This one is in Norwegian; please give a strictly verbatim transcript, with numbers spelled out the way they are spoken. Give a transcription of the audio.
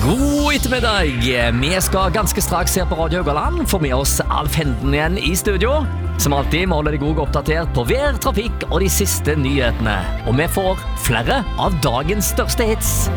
God ettermiddag. Vi skal ganske straks her på Radio Haugaland få med oss Alf Henden igjen i studio. Som alltid må holde deg god oppdatert på vær, trafikk og de siste nyhetene. Og vi får flere av dagens største hits.